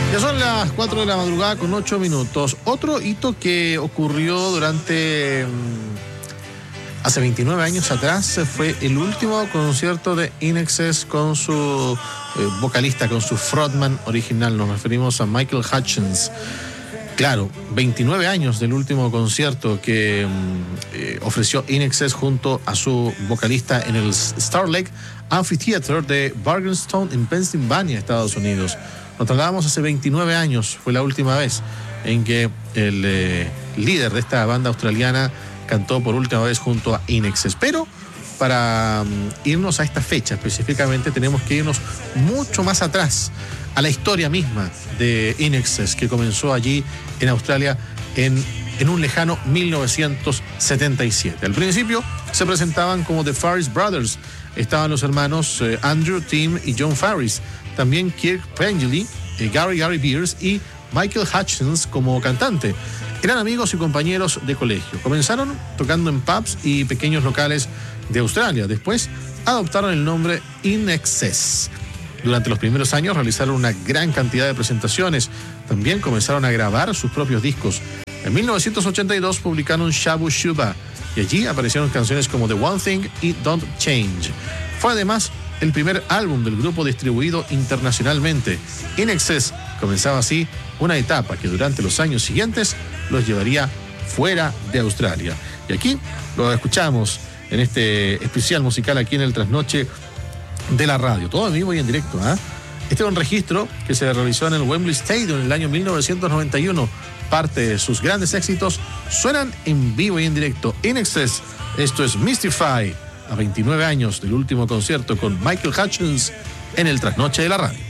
Ya son las 4 de la madrugada con 8 minutos. Otro hito que ocurrió durante hace 29 años atrás fue el último concierto de INXS con su vocalista, con su frontman original. Nos referimos a Michael Hutchence. Claro, 29 años del último concierto que ofreció INXS junto a su vocalista en el Star Lake Amphitheater de Bargainstown en Pennsylvania, Estados Unidos. Nos trasladamos hace 29 años, fue la última vez en que el líder de esta banda australiana cantó por última vez junto a INXS. Pero para irnos a esta fecha específicamente tenemos que irnos mucho más atrás, a la historia misma de INXS, que comenzó allí en Australia en un lejano 1977. Al principio se presentaban como The Farris Brothers. Estaban los hermanos Andrew, Tim y John Farris. También Kirk Pengilly, Gary Beers y Michael Hutchence como cantante. Eran amigos y compañeros de colegio. Comenzaron tocando en pubs y pequeños locales de Australia. Después adoptaron el nombre INXS. Durante los primeros años realizaron una gran cantidad de presentaciones. También comenzaron a grabar sus propios discos. En 1982 publicaron Shabu Shuba y allí aparecieron canciones como The One Thing y Don't Change. Fue además el primer álbum del grupo distribuido internacionalmente. INXS comenzaba así una etapa que durante los años siguientes los llevaría fuera de Australia. Y aquí lo escuchamos en este especial musical aquí en el Trasnoche de la radio. Todo en vivo y en directo. Este era un registro que se realizó en el Wembley Stadium en el año 1991. Parte de sus grandes éxitos suenan en vivo y en directo. INXS, esto es Mystify, a 29 años del último concierto con Michael Hutchence en el Trasnoche de la radio.